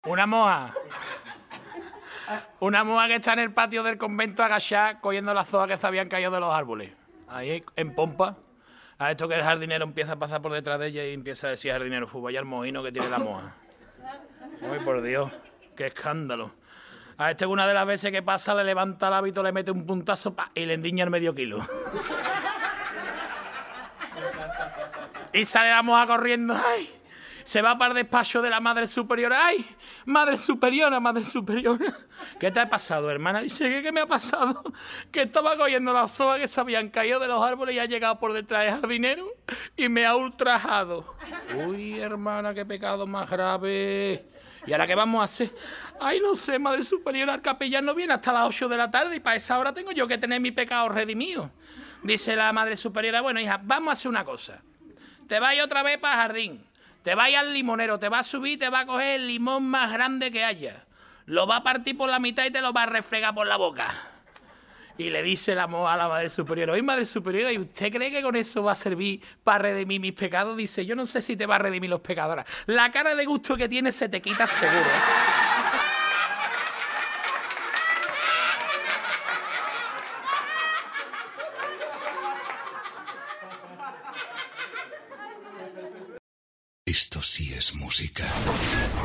Una moa. Una moa que está en el patio del convento agachada cogiendo las hojas que se habían caído de los árboles. Ahí, en pompa. A esto que el jardinero empieza a pasar por detrás de ella y empieza a decir al jardinero, vaya el mojino que tiene la moa. Ay, por Dios, qué escándalo. A este una de las veces que pasa le levanta el hábito, le mete un puntazo y le endiña el medio kilo. Y sale la moja corriendo, ¡ay! Se va para el despacho de la madre superiora, ¡ay! Madre superiora, madre superiora. ¿Qué te ha pasado, hermana? Dice, ¿qué me ha pasado? Que estaba cogiendo las hojas que se habían caído de los árboles y ha llegado por detrás del jardinero y me ha ultrajado. Uy, hermana, qué pecado más grave. ¿Y ahora qué vamos a hacer? Ay, no sé, madre superiora, el capellán no viene hasta las 8 de la tarde y para esa hora tengo yo que tener mi pecado redimido. Dice la madre superiora, bueno, hija, vamos a hacer una cosa. Te vas otra vez para el jardín, te vas al limonero, te vas a subir, te vas a coger el limón más grande que haya. Lo va a partir por la mitad y te lo va a refregar por la boca. Y le dice la moja a la madre superiora, oye, madre superiora, ¿y usted cree que con eso va a servir para redimir mis pecados? Dice, yo no sé si te va a redimir los pecados. Ahora, la cara de gusto que tienes se te quita seguro. Esto sí es música.